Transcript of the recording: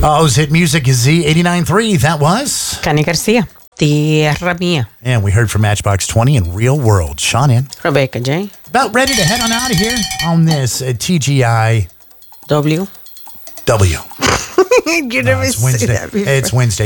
O's Hit Music is Z89.3. That was Cani Garcia, Tierra Mia. And we heard from Matchbox 20 and Real World. Sean in. Rebecca J. About ready to head on out of here on this TGI W. W. You never It's say Wednesday. that before. It's Wednesday.